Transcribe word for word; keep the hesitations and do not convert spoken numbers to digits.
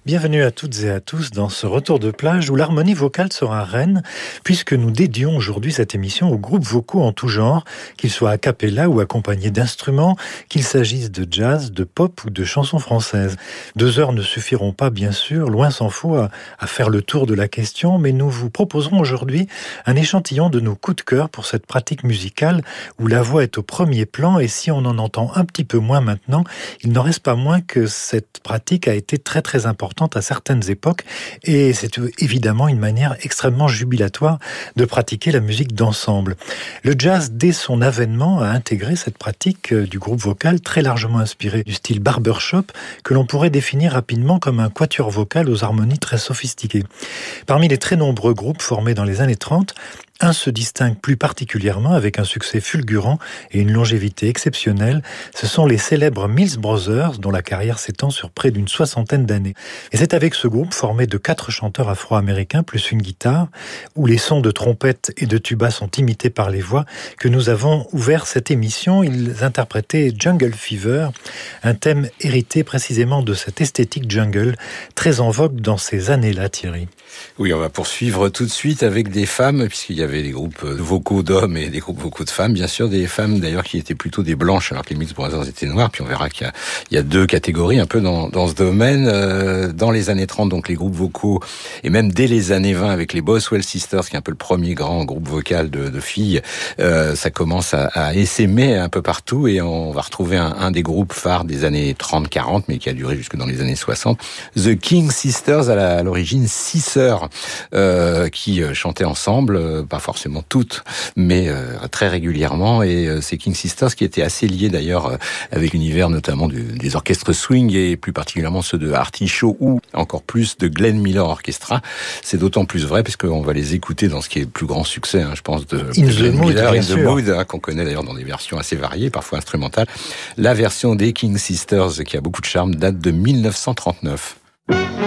Bienvenue à toutes et à tous dans ce retour de plage où l'harmonie vocale sera reine, puisque nous dédions aujourd'hui cette émission aux groupes vocaux en tout genre, qu'ils soient a cappella ou accompagnés d'instruments, qu'il s'agisse de jazz, de pop ou de chansons françaises. Deux heures ne suffiront pas, bien sûr, loin s'en faut, à, à faire le tour de la question, mais nous vous proposerons aujourd'hui un échantillon de nos coups de cœur pour cette pratique musicale où la voix est au premier plan, et si on en entend un petit peu moins maintenant, il n'en reste pas moins que cette pratique a été très très importante à certaines époques, et c'est évidemment une manière extrêmement jubilatoire de pratiquer la musique d'ensemble. Le jazz, dès son avènement, a intégré cette pratique du groupe vocal très largement inspiré du style barbershop, que l'on pourrait définir rapidement comme un quatuor vocal aux harmonies très sophistiquées. Parmi les très nombreux groupes formés dans les années trente, un se distingue plus particulièrement avec un succès fulgurant et une longévité exceptionnelle. Ce sont les célèbres Mills Brothers, dont la carrière s'étend sur près d'une soixantaine d'années. Et c'est avec ce groupe, formé de quatre chanteurs afro-américains plus une guitare, où les sons de trompette et de tuba sont imités par les voix, que nous avons ouvert cette émission. Ils interprétaient Jungle Fever, un thème hérité précisément de cette esthétique jungle, très en vogue dans ces années-là, Thierry. Oui, on va poursuivre tout de suite avec des femmes, puisqu'il y avait des groupes vocaux d'hommes et des groupes vocaux de femmes, bien sûr, des femmes d'ailleurs qui étaient plutôt des blanches, alors que les Mills Brothers étaient noirs, puis on verra qu'il y a, il y a deux catégories un peu dans, dans ce domaine. Euh, dans les années trente, donc les groupes vocaux, et même dès les années vingt avec les Boswell Sisters, qui est un peu le premier grand groupe vocal de, de filles, euh, ça commence à, à essaimer un peu partout, et on va retrouver un, un des groupes phares des années trente quarante, mais qui a duré jusque dans les années soixante, The King Sisters, à, la, à l'origine six sœurs euh, qui chantaient ensemble, euh, pas forcément toutes, mais euh, très régulièrement, et euh, ces King Sisters qui étaient assez liés d'ailleurs euh, avec l'univers notamment du, des orchestres swing, et plus particulièrement ceux de Artie Shaw ou encore plus de Glenn Miller Orchestra. C'est d'autant plus vrai puisqu'on va les écouter dans ce qui est le plus grand succès, hein, je pense, de, In de the Glenn Mood, Miller, bien In the sûr. Mood, hein, qu'on connaît d'ailleurs dans des versions assez variées, parfois instrumentales. La version des King Sisters, qui a beaucoup de charme, date de mille neuf cent trente-neuf.